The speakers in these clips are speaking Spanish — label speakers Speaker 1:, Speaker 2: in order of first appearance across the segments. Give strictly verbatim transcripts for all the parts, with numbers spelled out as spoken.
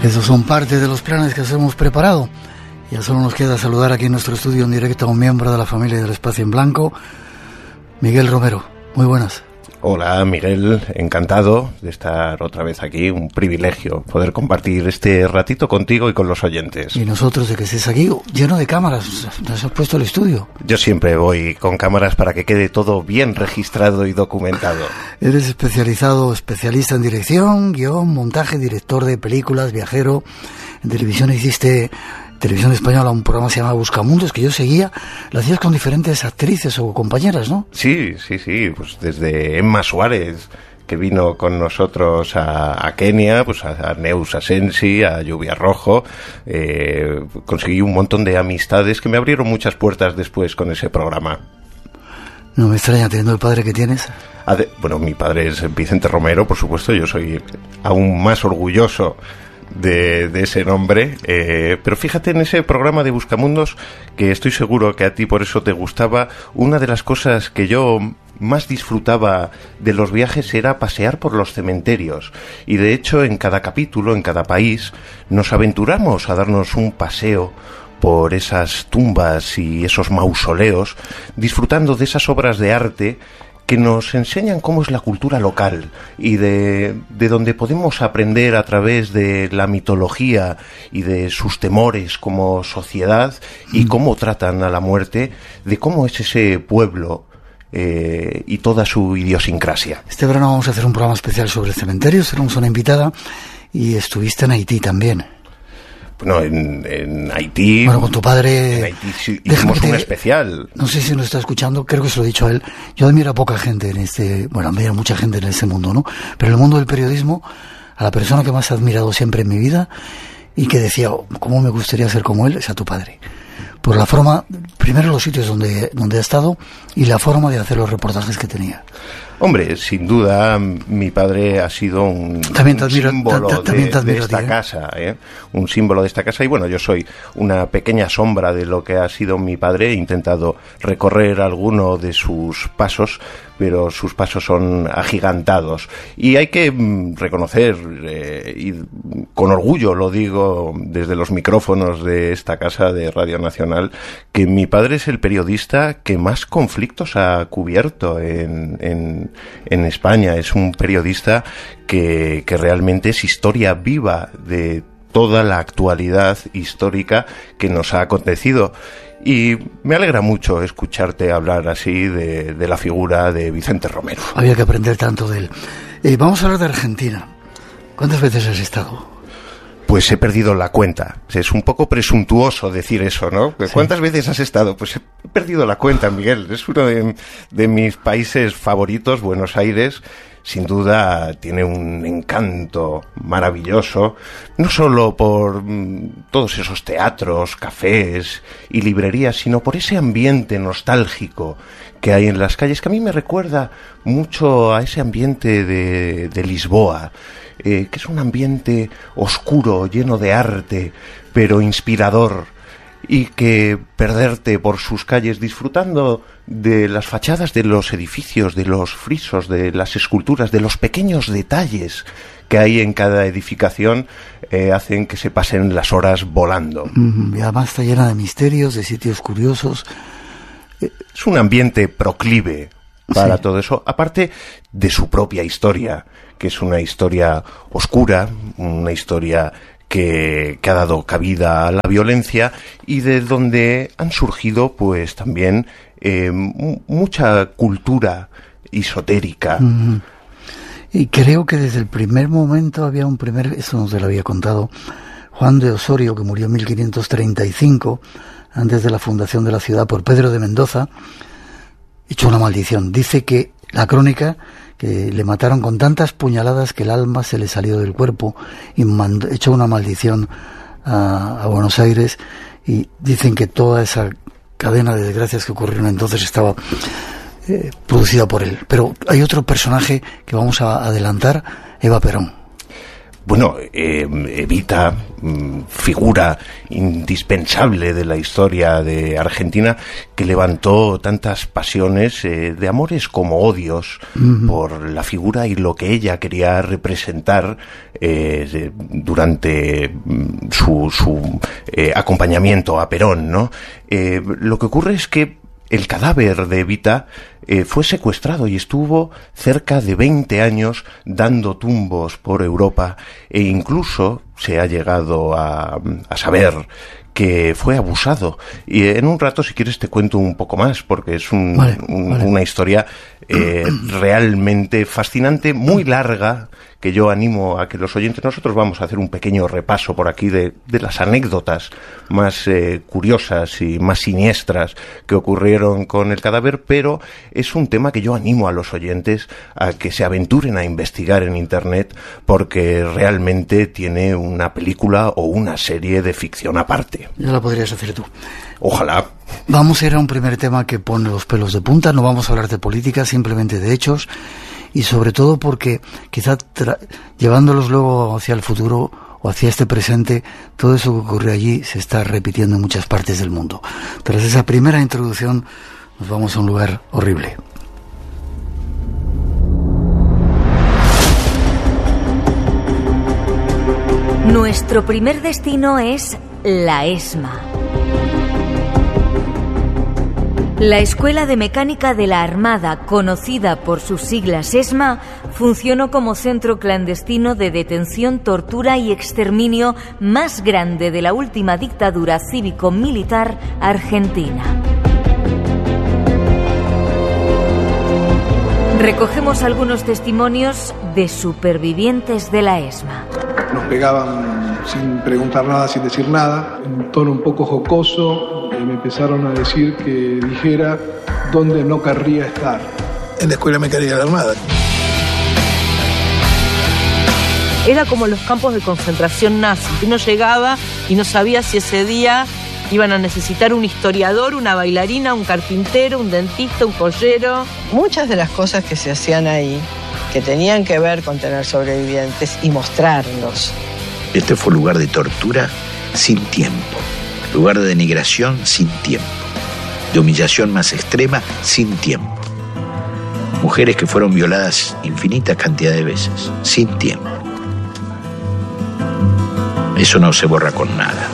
Speaker 1: Esos son parte de los planes que hemos preparado. Ya solo nos queda saludar aquí en nuestro estudio en directo a un miembro de la familia del Espacio en Blanco, Miguel Romero. Muy buenas.
Speaker 2: Hola Miguel, encantado de estar otra vez aquí, un privilegio poder compartir este ratito contigo y con los oyentes.
Speaker 1: Y nosotros de que estés aquí, lleno de cámaras, nos has puesto el estudio.
Speaker 2: Yo siempre voy con cámaras para que quede todo bien registrado y documentado.
Speaker 1: Eres especializado, especialista en dirección, guión, montaje, director de películas, viajero. En televisión hiciste... Televisión Española, un programa que se llama Buscamundos, que yo seguía, lo hacías con diferentes actrices o compañeras, ¿no?
Speaker 2: Sí, sí, sí, pues desde Emma Suárez, que vino con nosotros a, a Kenia, pues a, a Neus Asensi, a Lluvia Rojo, eh, conseguí un montón de amistades que me abrieron muchas puertas después con ese programa.
Speaker 1: No me extraña, teniendo el padre que tienes.
Speaker 2: Ade- bueno, mi padre es Vicente Romero, por supuesto, yo soy aún más orgulloso De, de ese nombre, eh, pero fíjate en ese programa de Buscamundos, que estoy seguro que a ti por eso te gustaba. Una de las cosas que yo más disfrutaba de los viajes era pasear por los cementerios, y de hecho en cada capítulo, en cada país, nos aventuramos a darnos un paseo por esas tumbas y esos mausoleos, disfrutando de esas obras de arte que nos enseñan cómo es la cultura local y de, de donde podemos aprender a través de la mitología y de sus temores como sociedad y cómo tratan a la muerte, de cómo es ese pueblo eh, y toda su idiosincrasia.
Speaker 1: Este verano vamos a hacer un programa especial sobre cementerios, tenemos una invitada y estuviste en Haití también.
Speaker 2: Bueno, en, en Haití...
Speaker 1: Bueno, con tu padre...
Speaker 2: En Haití sí, hicimos
Speaker 1: te,
Speaker 2: un especial.
Speaker 1: No sé si nos está escuchando, creo que se lo he dicho a él. Yo admiro a poca gente en este... Bueno, admiro a mucha gente en este mundo, ¿no? Pero en el mundo del periodismo, a la persona que más he admirado siempre en mi vida y que decía, oh, cómo me gustaría ser como él, es a tu padre. Por la forma... Primero los sitios donde, donde ha estado y la forma de hacer los reportajes que tenía.
Speaker 2: Hombre, sin duda, mi padre ha sido un,
Speaker 1: también te admiro,
Speaker 2: un símbolo
Speaker 1: ta, ta, también te
Speaker 2: de, de esta
Speaker 1: ti, ¿eh?
Speaker 2: casa, ¿eh? Un símbolo de esta casa. Y bueno, yo soy una pequeña sombra de lo que ha sido mi padre. He intentado recorrer alguno de sus pasos, pero sus pasos son agigantados. Y hay que mm, reconocer, eh, y con orgullo lo digo desde los micrófonos de esta casa de Radio Nacional, que mi padre es el periodista que más conflictos ha cubierto en, en, en España. Es un periodista que, que realmente es historia viva de toda la actualidad histórica que nos ha acontecido. Y me alegra mucho escucharte hablar así de, de la figura de Vicente Romero.
Speaker 1: Había que aprender tanto de él. Eh, vamos a hablar de Argentina. ¿Cuántas veces has estado?
Speaker 2: Pues he perdido la cuenta. Es un poco presuntuoso decir eso, ¿no? Sí. ¿Cuántas veces has estado? Pues he perdido la cuenta, Miguel. Es uno de, de mis países favoritos, Buenos Aires. Sin duda tiene un encanto maravilloso, no solo por mm, todos esos teatros, cafés y librerías, sino por ese ambiente nostálgico que hay en las calles, que a mí me recuerda mucho a ese ambiente de, de Lisboa, eh, que es un ambiente oscuro, lleno de arte, pero inspirador, y que perderte por sus calles disfrutando de las fachadas de los edificios, de los frisos, de las esculturas, de los pequeños detalles que hay en cada edificación, eh, hacen que se pasen las horas volando.
Speaker 1: Mm, y además está llena de misterios, de sitios curiosos.
Speaker 2: Es un ambiente proclive para
Speaker 1: sí.
Speaker 2: todo eso, aparte de su propia historia, que es una historia oscura, una historia Que, que ha dado cabida a la violencia y de donde han surgido pues también eh, m- mucha cultura esotérica.
Speaker 1: Mm. Y creo que desde el primer momento había un primer, eso no te lo había contado, Juan de Osorio, que murió en mil quinientos treinta y cinco, antes de la fundación de la ciudad por Pedro de Mendoza, echó una maldición. Dice que la crónica que le mataron con tantas puñaladas que el alma se le salió del cuerpo y mandó, echó una maldición a, a Buenos Aires, y dicen que toda esa cadena de desgracias que ocurrieron entonces estaba eh, producida por él. Pero hay otro personaje que vamos a adelantar, Eva Perón.
Speaker 2: bueno, eh, Evita, figura indispensable de la historia de Argentina, que levantó tantas pasiones eh, de amores como odios uh-huh. por la figura y lo que ella quería representar eh, durante su, su eh, acompañamiento a Perón, ¿no? Eh, lo que ocurre es que el cadáver de Evita eh, fue secuestrado y estuvo cerca de veinte años dando tumbos por Europa, e incluso se ha llegado a, a saber que fue abusado. Y en un rato, si quieres, te cuento un poco más, porque es un, vale, un, vale. una historia eh, realmente fascinante, muy larga, que yo animo a que los oyentes, nosotros vamos a hacer un pequeño repaso por aquí de, de las anécdotas más eh, curiosas y más siniestras que ocurrieron con el cadáver, pero es un tema que yo animo a los oyentes a que se aventuren a investigar en internet, porque realmente tiene una película o una serie de ficción aparte.
Speaker 1: Ya la podrías hacer tú.
Speaker 2: Ojalá.
Speaker 1: Vamos a ir a un primer tema que pone los pelos de punta, no vamos a hablar de política, simplemente de hechos. Y sobre todo porque quizá tra- llevándolos luego hacia el futuro o hacia este presente, todo eso que ocurrió allí se está repitiendo en muchas partes del mundo. Tras esa primera introducción nos vamos a un lugar horrible.
Speaker 3: Nuestro primer destino es la ESMA. La Escuela de Mecánica de la Armada, conocida por sus siglas ESMA, funcionó como centro clandestino de detención, tortura y exterminio más grande de la última dictadura cívico-militar argentina. Recogemos algunos testimonios de supervivientes de la ESMA.
Speaker 4: Nos pegaban sin preguntar nada, sin decir nada, en un tono un poco jocoso, y me empezaron a decir que dijera dónde no querría estar.
Speaker 5: En la Escuela Mecánica de la Armada.
Speaker 6: Era como los campos de concentración nazis. Uno llegaba y no sabía si ese día iban a necesitar un historiador, una bailarina, un carpintero, un dentista, un joyero.
Speaker 7: Muchas de las cosas que se hacían ahí, que tenían que ver con tener sobrevivientes y mostrarlos.
Speaker 5: Este fue lugar de tortura sin tiempo, lugar de denigración sin tiempo, de humillación más extrema sin tiempo. Mujeres que fueron violadas infinitas cantidades de veces, sin tiempo. Eso no se borra con nada.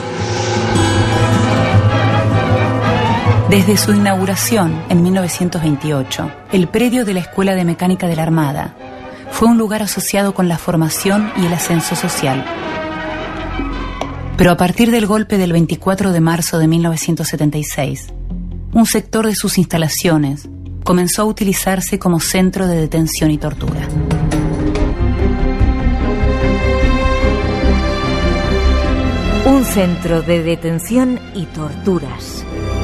Speaker 8: Desde su inauguración en mil novecientos veintiocho, el predio de la Escuela de Mecánica de la Armada fue un lugar asociado con la formación y el ascenso social. Pero a partir del golpe del veinticuatro de marzo de mil novecientos setenta y seis, un sector de sus instalaciones comenzó a utilizarse como centro de detención y tortura.
Speaker 3: Un centro de detención y torturas.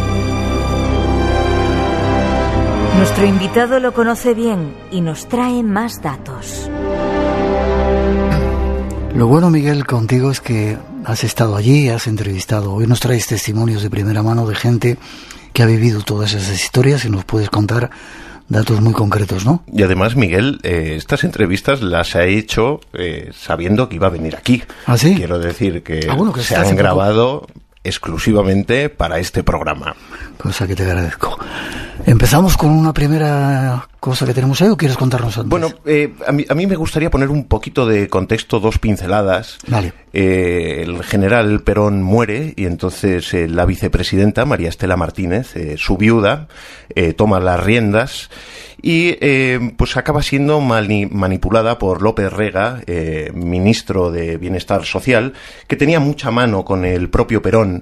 Speaker 3: Nuestro invitado lo conoce bien y nos trae más datos.
Speaker 1: Lo bueno, Miguel, contigo es que has estado allí, has entrevistado. Hoy nos traes testimonios de primera mano de gente que ha vivido todas esas historias y nos puedes contar datos muy concretos, ¿no?
Speaker 2: Y además, Miguel, eh, estas entrevistas las ha hecho eh, sabiendo que iba a venir aquí.
Speaker 1: ¿Ah, sí?
Speaker 2: Quiero decir que,
Speaker 1: ah, bueno, que
Speaker 2: se han grabado poco. exclusivamente para este programa.
Speaker 1: Cosa que te agradezco. ¿Empezamos con una primera cosa que tenemos ahí o quieres contarnos antes?
Speaker 2: Bueno, eh, a, mí, a mí me gustaría poner un poquito de contexto, dos pinceladas.
Speaker 1: Vale.
Speaker 2: Eh, el general Perón muere y entonces eh, la vicepresidenta, María Estela Martínez, eh, su viuda, eh, toma las riendas y eh, pues acaba siendo mani- manipulada por López Rega, eh, ministro de Bienestar Social, que tenía mucha mano con el propio Perón